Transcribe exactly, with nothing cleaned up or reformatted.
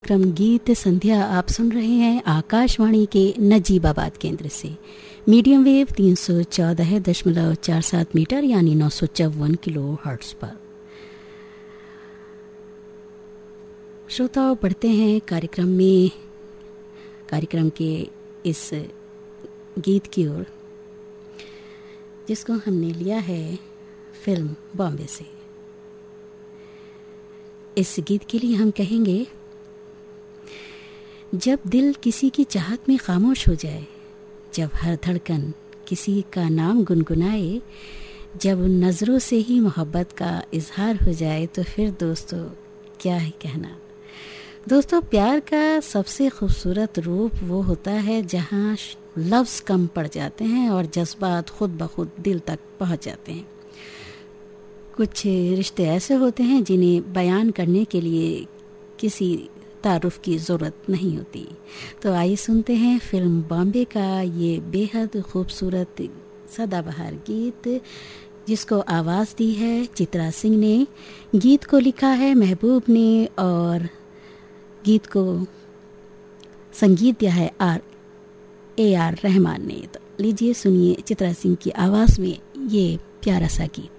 कार्यक्रम गीत संध्या आप सुन रहे हैं आकाशवाणी के नजीबाबाद केंद्र से। मीडियम वेव तीन सौ चौदह दशमलव चार सात मीटर यानी नौ सौ चौवन किलो हर्ट्ज पर। श्रोताओं, बढ़ते हैं कार्यक्रम में कार्यक्रम के इस गीत की ओर जिसको हमने लिया है फिल्म बॉम्बे से। इस गीत के लिए हम कहेंगे, जब दिल किसी की चाहत में खामोश हो जाए, जब हर धड़कन किसी का नाम गुनगुनाए, जब उन नज़रों से ही मोहब्बत का इजहार हो जाए, तो फिर दोस्तों क्या ही कहना। दोस्तों, प्यार का सबसे खूबसूरत रूप वो होता है जहाँ लफ्ज़ कम पड़ जाते हैं और जज्बात खुद ब खुद दिल तक पहुँच जाते हैं। कुछ रिश्ते ऐसे होते हैं जिन्हें बयान करने के लिए किसी तारुफ की ज़रूरत नहीं होती। तो आइए सुनते हैं फिल्म बॉम्बे का ये बेहद खूबसूरत सदाबहार गीत, जिसको आवाज़ दी है चित्रा सिंह ने, गीत को लिखा है महबूब ने और गीत को संगीत दिया है आर ए आर रहमान ने। तो लीजिए सुनिए चित्रा सिंह की आवाज़ में ये प्यारा सा गीत।